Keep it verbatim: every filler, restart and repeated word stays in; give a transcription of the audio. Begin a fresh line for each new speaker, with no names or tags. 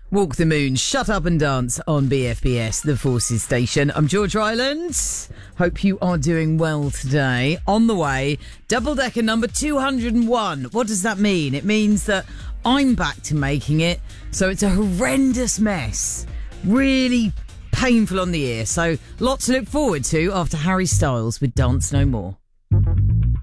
Walk the Moon, Shut Up and Dance on B F B S, the Forces Station. I'm George Ryland. Hope you are doing well today. On the way, double decker number two hundred one. What does that mean? It means that I'm back to making it, so it's a horrendous mess. Really painful on the ear, so lots to look forward to after Harry Styles with Dance No More.